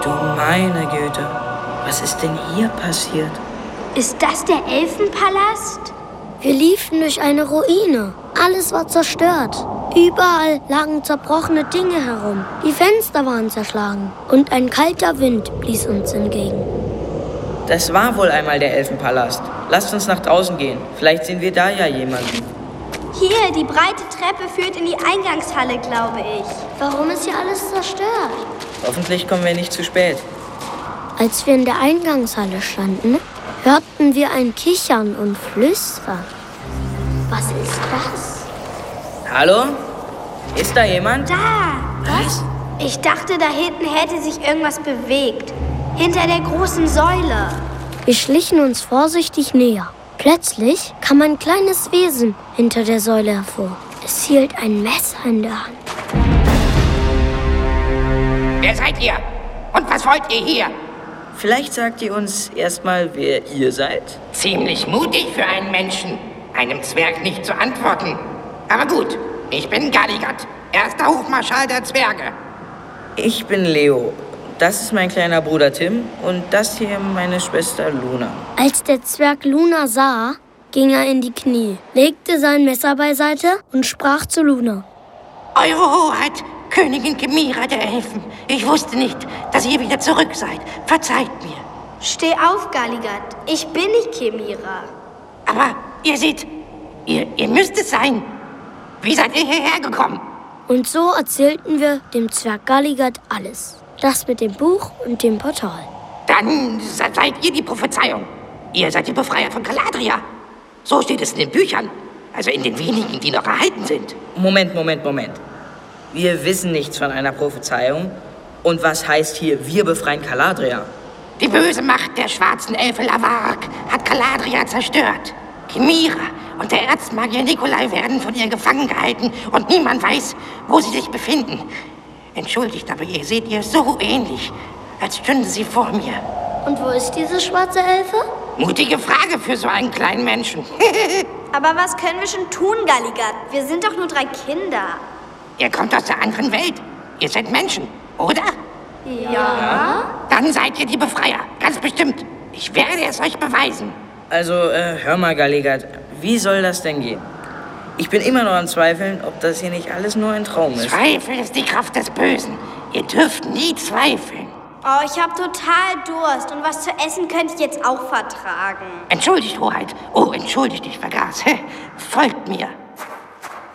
Du meine Güte, was ist denn hier passiert? Ist das der Elfenpalast? Wir liefen durch eine Ruine. Alles war zerstört. Überall lagen zerbrochene Dinge herum. Die Fenster waren zerschlagen. Und ein kalter Wind blies uns entgegen. Das war wohl einmal der Elfenpalast. Lasst uns nach draußen gehen. Vielleicht sehen wir da ja jemanden. Hier, die breite Treppe führt in die Eingangshalle, glaube ich. Warum ist hier alles zerstört? Hoffentlich kommen wir nicht zu spät. Als wir in der Eingangshalle standen, hörten wir ein Kichern und Flüstern. Was ist das? Hallo? Ist da jemand? Da! Was? Ich dachte, da hinten hätte sich irgendwas bewegt. Hinter der großen Säule. Wir schlichen uns vorsichtig näher. Plötzlich kam ein kleines Wesen hinter der Säule hervor. Es hielt ein Messer in der Hand. Wer seid ihr? Und was wollt ihr hier? Vielleicht sagt ihr uns erstmal, wer ihr seid. Ziemlich mutig für einen Menschen, einem Zwerg nicht zu antworten. Aber gut, ich bin Galligat, erster Hofmarschall der Zwerge. Ich bin Leo. Das ist mein kleiner Bruder Tim und das hier meine Schwester Luna. Als der Zwerg Luna sah, ging er in die Knie, legte sein Messer beiseite und sprach zu Luna. Eure Hoheit, Königin Chimera der Elfen. Ich wusste nicht, dass ihr wieder zurück seid. Verzeiht mir. Steh auf, Galligat. Ich bin nicht Chimera. Aber ihr seht, ihr müsst es sein. Wie seid ihr hierher gekommen? Und so erzählten wir dem Zwerg Galligat alles. Das mit dem Buch und dem Portal. Dann seid ihr die Prophezeiung. Ihr seid die Befreier von Galadria. So steht es in den Büchern. Also in den wenigen, die noch erhalten sind. Moment. Wir wissen nichts von einer Prophezeiung. Und was heißt hier, wir befreien Galadria? Die böse Macht der schwarzen Elfe Lavark hat Galadria zerstört. Chimera und der Erzmagier Nikolai werden von ihr gefangen gehalten und niemand weiß, wo sie sich befinden. Entschuldigt, aber ihr seht ihr so ähnlich, als stünde sie vor mir. Und wo ist diese schwarze Elfe? Mutige Frage für so einen kleinen Menschen. Aber was können wir schon tun, Galligat? Wir sind doch nur 3 Kinder. Ihr kommt aus der anderen Welt. Ihr seid Menschen, oder? Ja. Dann seid ihr die Befreier, ganz bestimmt. Ich werde es euch beweisen. Also, hör mal, Galligat, wie soll das denn gehen? Ich bin immer noch am Zweifeln, ob das hier nicht alles nur ein Traum ist. Zweifel ist die Kraft des Bösen. Ihr dürft nie zweifeln. Oh, ich habe total Durst und was zu essen könnte ich jetzt auch vertragen. Entschuldigt, Hoheit. Oh, entschuldigt, ich vergaß. Folgt mir.